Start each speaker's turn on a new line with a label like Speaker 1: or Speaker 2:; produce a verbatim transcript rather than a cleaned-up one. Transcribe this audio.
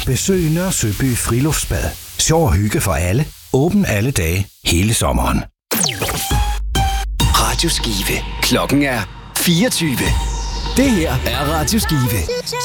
Speaker 1: Besøg Nørre Søby Friluftsbad. Sjov og hygge for alle. Åben alle dage, hele sommeren.
Speaker 2: Radio Skive. Klokken er fireogtyve. Det her er Radio Skive.